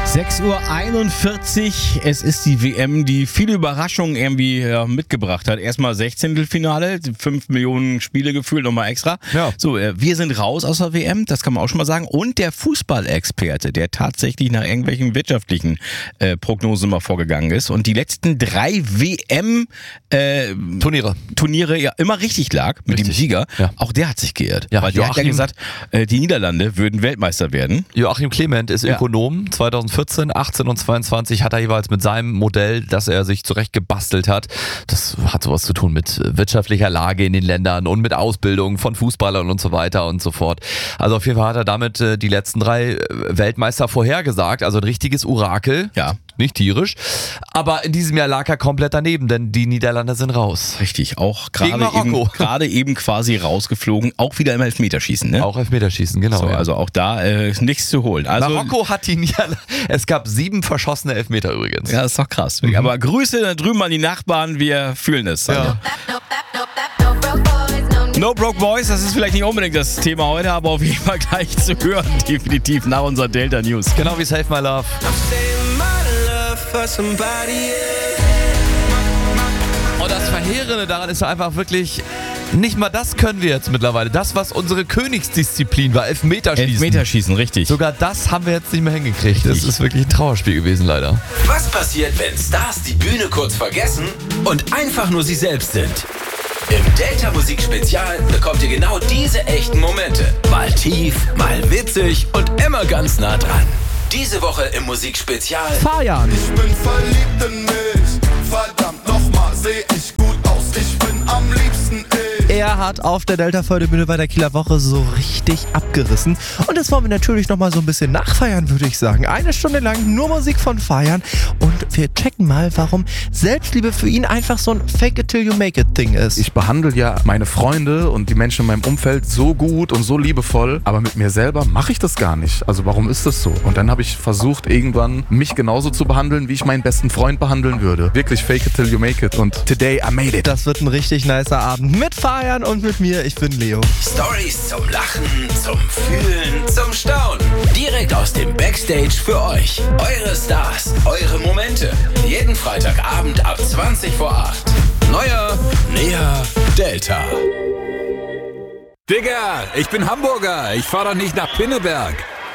6:41 Uhr, es ist die WM, die viele Überraschungen irgendwie mitgebracht hat. Erstmal 16. Finale, 5 Millionen Spiele gefühlt, nochmal extra. Ja. So, wir sind raus aus der WM, das kann man auch schon mal sagen. Und der Fußballexperte, der tatsächlich nach irgendwelchen wirtschaftlichen Prognosen mal vorgegangen ist und die letzten 3 WM-Turniere ja immer richtig lag mit dem Sieger. Ja. Auch der hat sich geirrt. Ja, weil der hat ja gesagt, die Niederlande würden Weltmeister werden. Joachim Clement ist Ökonom. 2014, 18 und 22 hat er jeweils mit seinem Modell, das er sich zurecht gebastelt hat. Das hat sowas zu tun mit wirtschaftlicher Lage in den Ländern und mit Ausbildung von Fußballern und so weiter und so fort. Also auf jeden Fall hat er damit die letzten 3 Weltmeister vorhergesagt. Also ein richtiges Orakel. Ja. Nicht tierisch. Aber in diesem Jahr lag er komplett daneben, denn die Niederlande sind raus. Richtig, auch gerade eben quasi rausgeflogen. Auch wieder im Elfmeterschießen, ne? Auch Elfmeterschießen, genau. So, also auch da nichts zu holen. Also, Marokko hat die Niederlande. Es gab 7 verschossene Elfmeter übrigens. Ja, das ist doch krass. Aber Grüße da drüben an die Nachbarn, wir fühlen es. Ja. No Broke Boys, das ist vielleicht nicht unbedingt das Thema heute, aber auf jeden Fall gleich zu hören, definitiv nach unserer Delta News. Genau wie Save My Love. Und das Verheerende daran ist einfach wirklich, nicht mal das können wir jetzt mittlerweile. Das, was unsere Königsdisziplin war, Elfmeterschießen. Elfmeterschießen, richtig. Sogar das haben wir jetzt nicht mehr hingekriegt. Das ist wirklich ein Trauerspiel gewesen, leider. Was passiert, wenn Stars die Bühne kurz vergessen und einfach nur sie selbst sind? Im Delta Musik Spezial bekommt ihr genau diese echten Momente. Mal tief, mal witzig und immer ganz nah dran. Diese Woche im Musikspezial Fajan. Ich bin verliebt in mich. Verdammt nochmal, seh ich gut aus. Ich bin am liebsten ich. Er hat auf der Delta-Förderbühne bei der Kieler Woche so richtig abgerissen. Und das wollen wir natürlich nochmal so ein bisschen nachfeiern, würde ich sagen. 1 Stunde lang nur Musik von Fajan. Und wir checken mal, warum Selbstliebe für ihn einfach so ein Fake-it-till-you-make-it-Ding ist. Ich behandle ja meine Freunde und die Menschen in meinem Umfeld so gut und so liebevoll, aber mit mir selber mache ich das gar nicht. Also warum ist das so? Und dann habe ich versucht, irgendwann mich genauso zu behandeln, wie ich meinen besten Freund behandeln würde. Wirklich fake it till you make it. Und today I made it. Das wird ein richtig nicer Abend mit Fajan und mit mir. Ich bin Leo. Stories zum Lachen, zum Fühlen, zum Staunen. Direkt aus dem Backstage für euch. Eure Stars, eure Momente. Jeden Freitagabend ab 20 vor 8. Neuer, näher, Delta. Digga, ich bin Hamburger. Ich fahr doch nicht nach Pinneberg.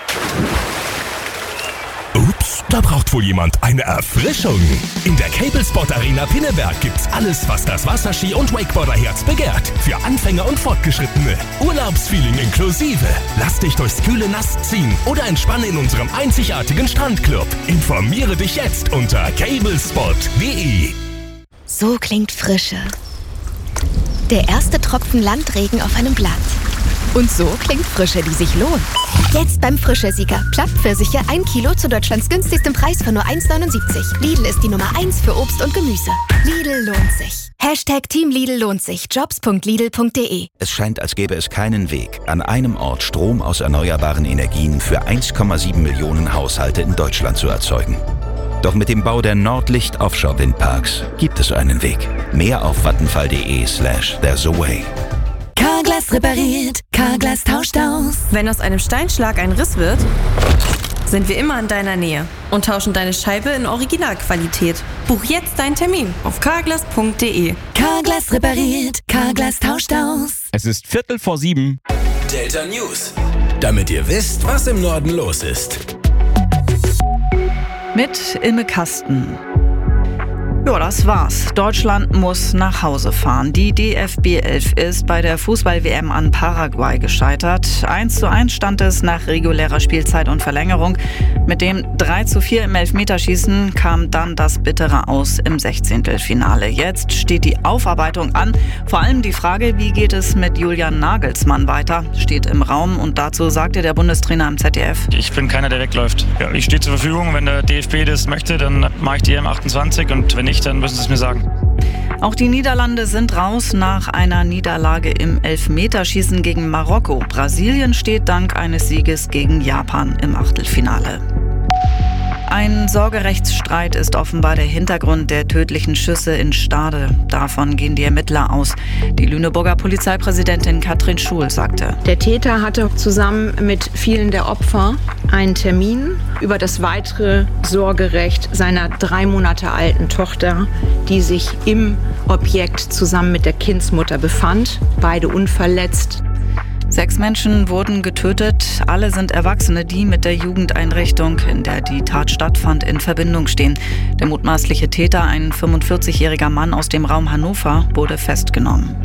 Ups, da braucht wohl jemand eine Erfrischung. In der Cable Sport Arena Pinneberg gibt's alles, was das Wasserski- und Wakeboarder-Herz begehrt. Für Anfänger und Fortgeschrittene. Urlaubsfeeling inklusive. Lass dich durchs kühle Nass ziehen oder entspanne in unserem einzigartigen Strandclub. Informiere dich jetzt unter cablesport.de. So klingt Frische. Der erste Tropfen Landregen auf einem Blatt. Und so klingt Frische, die sich lohnt. Jetzt beim Frische-Sieger. Plattpfirsiche 1 Kilo zu Deutschlands günstigstem Preis von nur 1,79. Lidl ist die Nummer 1 für Obst und Gemüse. Lidl lohnt sich. Hashtag Team Lidl lohnt sich. Jobs.lidl.de. Es scheint, als gäbe es keinen Weg, an einem Ort Strom aus erneuerbaren Energien für 1,7 Millionen Haushalte in Deutschland zu erzeugen. Doch mit dem Bau der Nordlicht Offshore Windparks gibt es einen Weg. Mehr auf vattenfall.de/there's a way. Carglass repariert, Carglass tauscht aus. Wenn aus einem Steinschlag ein Riss wird, sind wir immer in deiner Nähe und tauschen deine Scheibe in Originalqualität. Buch jetzt deinen Termin auf carglass.de. Carglass repariert, Carglass tauscht aus. Es ist 6:45. Delta News. Damit ihr wisst, was im Norden los ist. Mit Imme Kasten. Ja, das war's. Deutschland muss nach Hause fahren. Die DFB 11 ist bei der Fußball-WM an Paraguay gescheitert. 1:1 stand es nach regulärer Spielzeit und Verlängerung. Mit dem 3:4 im Elfmeterschießen kam dann das bittere Aus im 16. Finale. Jetzt steht die Aufarbeitung an. Vor allem die Frage, wie geht es mit Julian Nagelsmann weiter, steht im Raum. Und dazu sagte der Bundestrainer im ZDF: Ich bin keiner, der wegläuft. Ja, ich stehe zur Verfügung. Wenn der DFB das möchte, dann mache ich die M28. Und wenn nicht, dann müssen sie es mir sagen. Auch die Niederlande sind raus nach einer Niederlage im Elfmeterschießen gegen Marokko. Brasilien steht dank eines Sieges gegen Japan im Achtelfinale. Ein Sorgerechtsstreit ist offenbar der Hintergrund der tödlichen Schüsse in Stade. Davon gehen die Ermittler aus. Die Lüneburger Polizeipräsidentin Katrin Schul sagte: Der Täter hatte zusammen mit vielen der Opfer einen Termin über das weitere Sorgerecht seiner 3 Monate alten Tochter, die sich im Objekt zusammen mit der Kindsmutter befand, beide unverletzt. 6 Menschen wurden getötet. Alle sind Erwachsene, die mit der Jugendeinrichtung, in der die Tat stattfand, in Verbindung stehen. Der mutmaßliche Täter, ein 45-jähriger Mann aus dem Raum Hannover, wurde festgenommen.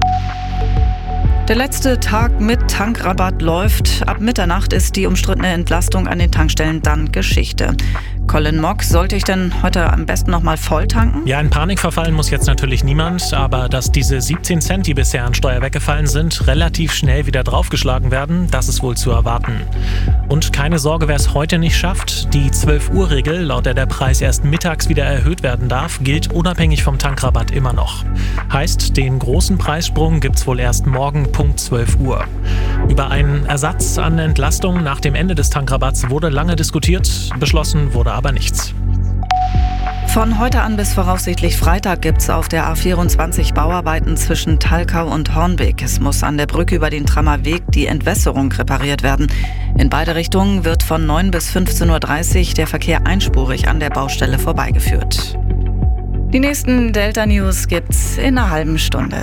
Der letzte Tag mit Tankrabatt läuft. Ab Mitternacht ist die umstrittene Entlastung an den Tankstellen dann Geschichte. Colin Mock, sollte ich denn heute am besten nochmal voll tanken? Ja, in Panik verfallen muss jetzt natürlich niemand, aber dass diese 17 Cent, die bisher an Steuer weggefallen sind, relativ schnell wieder draufgeschlagen werden, das ist wohl zu erwarten. Und keine Sorge, wer es heute nicht schafft, die 12-Uhr-Regel, laut der Preis erst mittags wieder erhöht werden darf, gilt unabhängig vom Tankrabatt immer noch. Heißt, den großen Preissprung gibt's wohl erst morgen Punkt 12 Uhr. Über einen Ersatz an Entlastung nach dem Ende des Tankrabatts wurde lange diskutiert, beschlossen wurde aber nichts. Von heute an bis voraussichtlich Freitag gibt's auf der A24 Bauarbeiten zwischen Thalkau und Hornbeck. Es muss an der Brücke über den Trammer Weg die Entwässerung repariert werden. In beide Richtungen wird von 9 bis 15.30 Uhr der Verkehr einspurig an der Baustelle vorbeigeführt. Die nächsten Delta News gibt's in einer halben Stunde.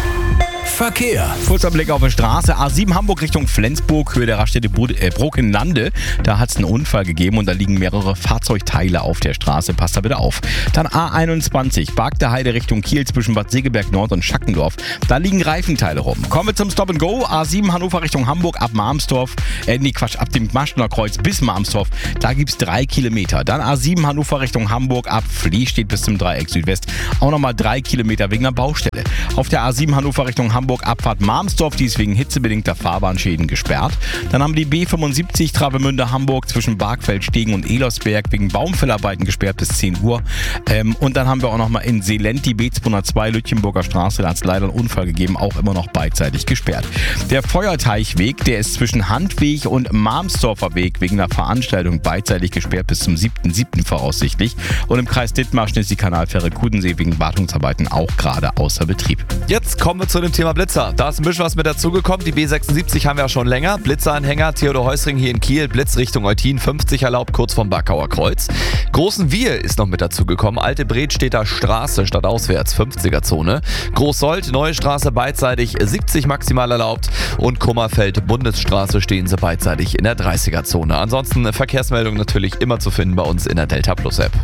Verkehr. Kurzer Blick auf die Straße. A7 Hamburg Richtung Flensburg, Höhe der Raststätte Brokenlande. Da hat es einen Unfall gegeben und da liegen mehrere Fahrzeugteile auf der Straße. Passt da bitte auf. Dann A21 Barkter Heide Richtung Kiel zwischen Bad Segeberg Nord und Schackendorf. Da liegen Reifenteile rum. Kommen wir zum Stop and Go. A7 Hannover Richtung Hamburg ab Marmsdorf. Ab dem Maschner Kreuz bis Marmsdorf. Da gibt es 3 Kilometer. Dann A7 Hannover Richtung Hamburg ab Vlie steht bis zum Dreieck Südwest. Auch nochmal 3 Kilometer wegen einer Baustelle. Auf der A7 Hannover Richtung Hamburg Abfahrt Marmsdorf, die ist wegen hitzebedingter Fahrbahnschäden gesperrt. Dann haben die B75 Travemünde Hamburg zwischen Bargfeld-Stegen und Elersberg wegen Baumfellarbeiten gesperrt bis 10 Uhr. Und dann haben wir auch nochmal in Seelend die B202 Lütchenburger Straße, da hat es leider einen Unfall gegeben, auch immer noch beidseitig gesperrt. Der Feuerteichweg, der ist zwischen Handweg und Marmsdorfer Weg wegen einer Veranstaltung beidseitig gesperrt bis zum 7.7. voraussichtlich. Und im Kreis Dithmarschen ist die Kanalfähre Kudensee wegen Wartungsarbeiten auch gerade außer Betrieb. Jetzt kommen wir zu dem Thema Blitzer. Da ist ein bisschen was mit dazugekommen. Die B76 haben wir ja schon länger. Blitzeranhänger, Theodor Heusring hier in Kiel, Blitz Richtung Eutin, 50 erlaubt, kurz vom Backauer Kreuz. Großen Wir ist noch mit dazugekommen. Alte Bredstedter Straße statt auswärts, 50er-Zone. Großsold, Neue Straße beidseitig, 70 maximal erlaubt. Und Kummerfeld, Bundesstraße stehen sie beidseitig in der 30er-Zone. Ansonsten Verkehrsmeldung natürlich immer zu finden bei uns in der Delta Plus App.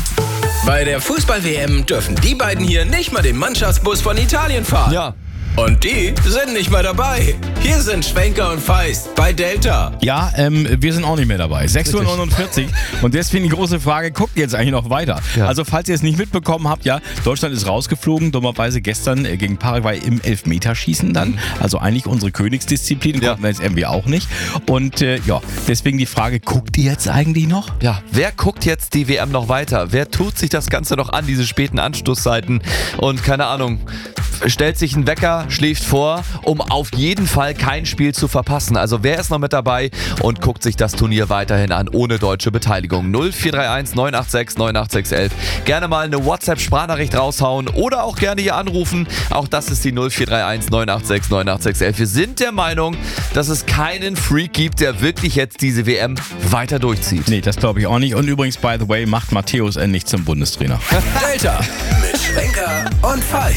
Bei der Fußball-WM dürfen die beiden hier nicht mal den Mannschaftsbus von Italien fahren. Ja. Und die sind nicht mehr dabei. Hier sind Schwenker und Feist bei Delta. Ja, wir sind auch nicht mehr dabei. 6.49 Uhr. Und deswegen die große Frage, guckt ihr jetzt eigentlich noch weiter? Ja. Also falls ihr es nicht mitbekommen habt, ja, Deutschland ist rausgeflogen, dummerweise gestern gegen Paraguay im Elfmeterschießen dann. Also eigentlich unsere Königsdisziplin, konnten wir jetzt irgendwie auch nicht. Und deswegen die Frage, guckt ihr jetzt eigentlich noch? Ja, wer guckt jetzt die WM noch weiter? Wer tut sich das Ganze noch an, diese späten Anstoßzeiten? Und keine Ahnung, stellt sich ein Wecker, schläft vor, um auf jeden Fall kein Spiel zu verpassen. Also wer ist noch mit dabei und guckt sich das Turnier weiterhin an, ohne deutsche Beteiligung? 0431 986 98611. Gerne mal eine WhatsApp-Sprachnachricht raushauen oder auch gerne hier anrufen. Auch das ist die 0431 986 98611. Wir sind der Meinung, dass es keinen Freak gibt, der wirklich jetzt diese WM weiter durchzieht. Nee, das glaube ich auch nicht. Und übrigens, by the way, macht Matthäus endlich zum Bundestrainer. Delta mit Schwenker und Feist.